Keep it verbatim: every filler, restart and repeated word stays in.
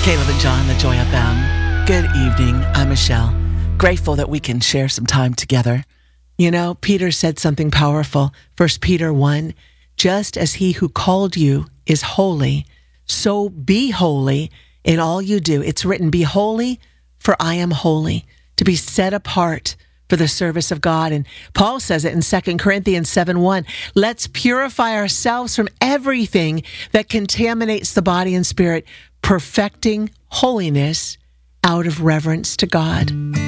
Caleb and John, the Joy F M. Good evening. I'm Michelle. Grateful that we can share some time together. You know, Peter said something powerful. First Peter one, just as he who called you is holy, so be holy in all you do. It's written, be holy, for I am holy, to be set apart for the service of God. And Paul says it in Second Corinthians seven one, let's purify ourselves from everything that contaminates the body and spirit, perfecting holiness out of reverence to God.